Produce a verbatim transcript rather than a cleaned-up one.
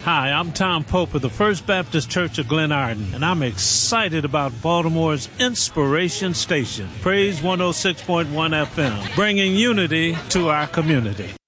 Hi, I'm Tom Pope of the First Baptist Church of Glen Arden, and I'm excited about Baltimore's Inspiration Station, Praise one oh six point one F M, bringing unity to our community.